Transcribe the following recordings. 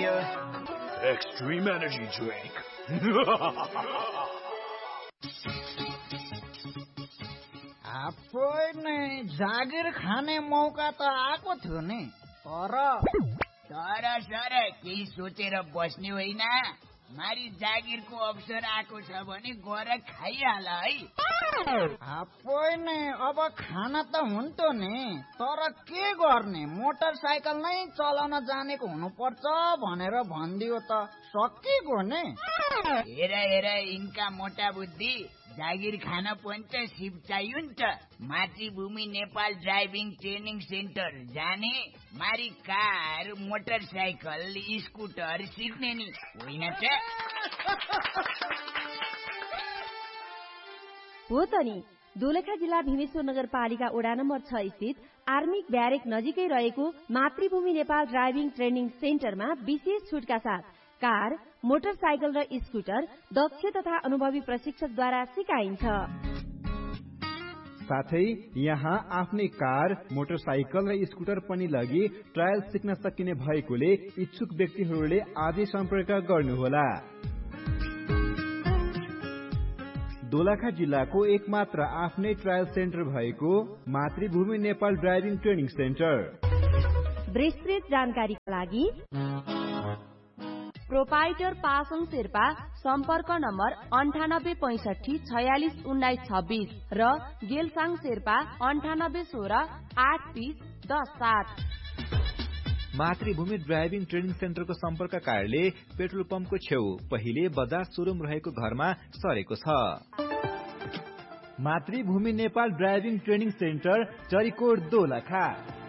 here. Extreme energy drink. आफै नै जागिर खाने मौका त आएको थियो नि, तर सर केही सोचेर बस्ने होइन। मारी जागिरको अवसर आएको छ भने गएर खाइहाल है। आफै नै अब खाना त हुन्थ्यो नि, तर के गर्ने, मोटरसाइकल नै चलाउन जानेको हुनुपर्छ भनेर भनिदियो त सकिगयो नि। हेर यिनका मोटा बुद्धि, जागिर खान पनि त सिप चाहियो नि त। मातृभूमि नेपाल ड्राइभिङ ट्रेनिङ सेन्टर जाने, मारी कार, मोटरसाइकल, स्कुटर सिक्ने नि होइन त। हो त नि। दोलखा जिल्ला भीमेश्वर नगरपालिका वडा नम्बर 6 स्थित आर्मिक ब्यारेक नजिकै रहेको मातृभूमि नेपाल ड्राइभिङ ट्रेनिङ सेन्टरमा विशेष छुटका साथ कार, मोटरसाइकल र स्कुटर दक्ष तथा अनुभवी प्रशिक्षकद्वारा सिकाइन्छ। साथै यहाँ आफ्नै कार, मोटरसाइकल र स्कुटर पनि लगी ट्रायल सिक्न सकिने भएकोले इच्छुक व्यक्तिहरूले आजै सम्पर्क गर्नुहोला। दोलखा जिल्लाको एकमात्र आफ्नै ट्रायल सेन्टर भएको मातृभूमि नेपाल ड्राइभिङ ट्रेनिङ सेन्टर। विस्तृत जानकारीका लागि प्रोपाइटर पासङ शेर्पा, सम्पर्क नम्बर 9865 46 19 26 र गेलसाङ शेर्पा 98 16 8 30 10 7। मातृभूमि ड्राइभिङ ट्रेनिङ सेन्टरको सम्पर्क कार्यालय पेट्रोल पम्पको छेउ पहिले बजाज सोरुम रहेको घरमा सरेको छ। मातृभूमि Nepal driving training centre, Charikot, Dolakha.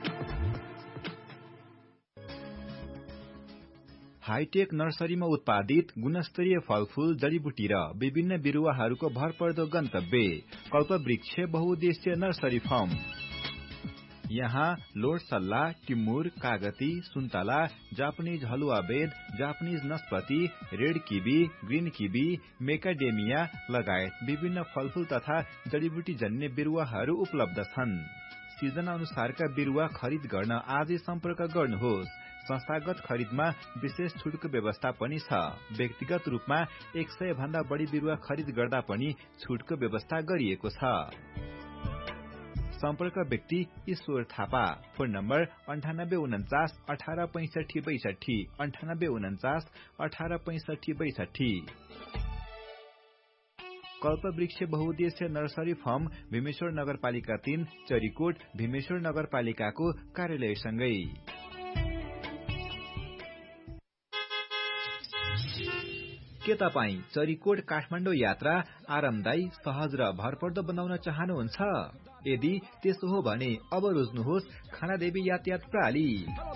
Hi tech नर्सरीमा उत्पादित गुणस्तरीय फलफूल, जडीबुटी र विभिन्न बिरुवाहरूको भरपर्दो गन्तव्य कल्पवृक्ष बहुउद्देश्य नर्सरी फार्म। यहाँ लोड सल्ला, टिमुर, कागती, सुन्तला, जापानिज हलुवा बेद, Japanese नस्पति, red kiwi, green kiwi, मेकाडेमिया लगायत विभिन्न फलफूल तथा जडीबुटी जन्य बिरुवाहरू उपलब्ध छन्। सिजन अनुसारका बिरुवा खरिद गर्न आजै सम्पर्क गर्नुहोस्। संस्थागत खरिदमा विशेष छुटको व्यवस्था पनि छ। व्यक्तिगत रूपमा 100 भन्दा बढी बिरुवा खरिद गर्दा पनि छुटको व्यवस्था गरिएको छ। सम्पर्क व्यक्ति ईश्वर थापा। Phone number 9849 18 65 62 9849 18 65 62। कल्पवृक्ष बहुउद्देश्य नर्सरी फार्म, भीमेश्वर नगरपालिका 3, चरीकोट, भीमेश्वर नगरपालिकाको कार्यालयसँगै। के तपाईँ चरीकोट काठमाडौँ यात्रा आरामदायी, सहज र भरपर्दो बनाउन चाहनुहुन्छ? यदि त्यसो हो भने अब रोज्नुहोस् खानादेवी यातायात प्रणाली।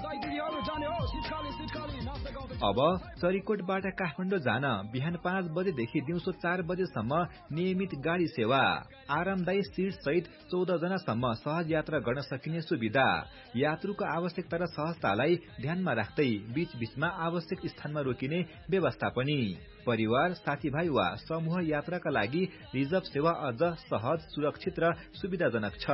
अब चरीकोटबाट काठमाडौँ जान बिहान 5 बजेदेखि दिउँसो 4 बजेसम्म नियमित गाडी सेवा, आरामदायी सीट सहित 14 जनासम्म सहज यात्रा गर्न सकिने सुविधा, यात्रुको आवश्यकता र सहजतालाई ध्यानमा राख्दै बीच बीचमा आवश्यक स्थानमा रोकिने व्यवस्था पनि। परिवार, साथीभाइ वा समूह यात्राका लागि रिजर्भ सेवा अझ सहज, सुरक्षित र सुविधाजनक छ।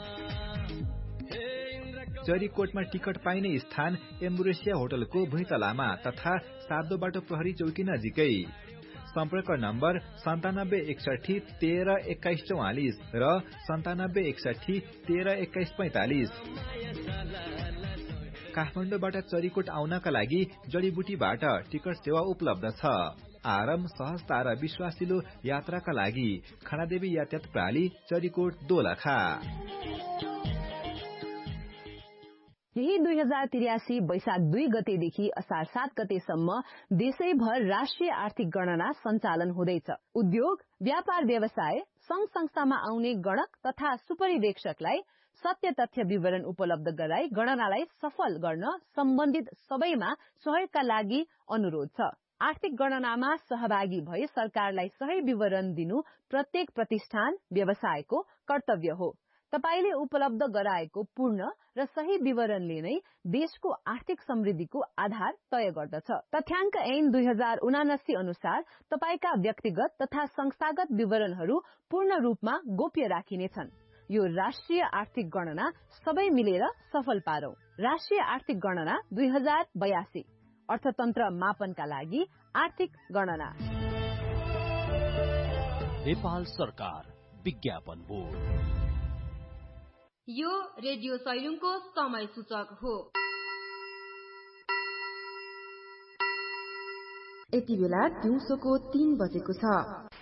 चरीकोटमा टिकट पाइने स्थान एम्बुरेसिया होटलको भुइँतलामा तथा सातो बाटो प्रहरी चौकी नजिकै। सम्पर्क नम्बर 9761 13 21 44 र 9761 13 21 45। काठमाडौँबाट चरीकोट आउनका लागि जडीबुटीबाट टिकट सेवा उपलब्ध छ। आराम, सहजता र विश्वासिलो यात्राका लागि खानादेवी यातायात प्रणाली, चरीकोट, दोलखा। यही 2083 वैशाख 2 गतेदेखि असार 7 गतेसम्म देशैभर राष्ट्रिय आर्थिक गणना सञ्चालन हुँदैछ। उद्योग, व्यापार व्यवसाय, संघ संस्थामा आउने गणक तथा सुपरिवेक्षकलाई सत्य तथ्य विवरण उपलब्ध गराई गणनालाई सफल गर्न सम्बन्धित सबैमा सहयोगका लागि अनुरोध छ। आर्थिक गणनामा सहभागी भई सरकारलाई सही विवरण दिनु प्रत्येक प्रतिष्ठान, व्यवसायको कर्तव्य हो। तपाईले उपलब्ध गराएको पूर्ण र सही विवरणले नै देशको आर्थिक समृद्धिको आधार तय गर्दछ। तथ्याङ्क ऐन 2079 अनुसार तपाईका व्यक्तिगत तथा संस्थागत विवरणहरू पूर्ण रूपमा गोप्य राखिनेछन्। यो राष्ट्रिय आर्थिक गणना सबै मिलेर सफल पारौं। राष्ट्रिय आर्थिक गणना 2082 अर्थतन्त्र मापनका लागि आर्थिक गणना। नेपाल सरकार विज्ञापन बोर्ड। यो रेडियो सैलुङको समय सूचक हो। यति बेला दिउँसोको 3 बजेको छ।